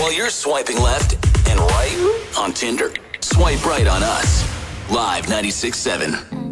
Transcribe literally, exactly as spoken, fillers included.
While you're swiping left and right on Tinder, swipe right on us. Live ninety-six point seven.